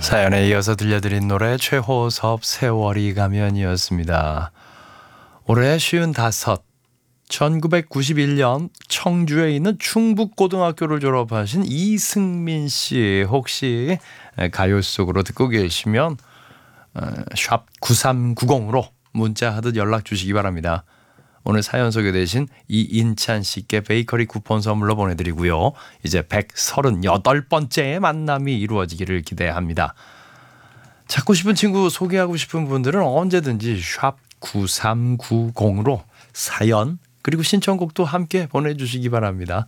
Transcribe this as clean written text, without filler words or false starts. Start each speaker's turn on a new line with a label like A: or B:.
A: 사연에 이어서 들려드린 노래 최호섭 세월이 가면이었습니다. 올해 55, 1991년 청주에 있는 충북고등학교를 졸업하신 이승민 씨, 혹시 가요 속으로 듣고 계시면 샵 9390으로 문자하듯 연락 주시기 바랍니다. 오늘 사연 소개되신 이인찬 씨께 베이커리 쿠폰 선물로 보내드리고요. 이제 138번째의 만남이 이루어지기를 기대합니다. 찾고 싶은 친구, 소개하고 싶은 분들은 언제든지 샵 9390으로 사연 그리고 신청곡도 함께 보내주시기 바랍니다.